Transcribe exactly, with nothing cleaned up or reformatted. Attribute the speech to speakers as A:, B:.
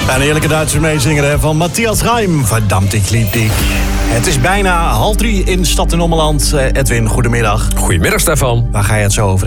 A: Een eerlijke Duitse meezinger hè, van Matthias Reim. Verdammt, ik liep dik. Het is bijna half drie in Stad en Ommeland. Uh, Edwin, goedemiddag.
B: Goedemiddag, Stefan.
A: Waar ga je het zo over